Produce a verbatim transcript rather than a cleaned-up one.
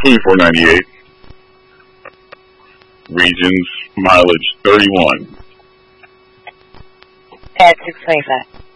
twenty-four ninety-eight. Regions mileage thirty-one. Pad six twenty-five.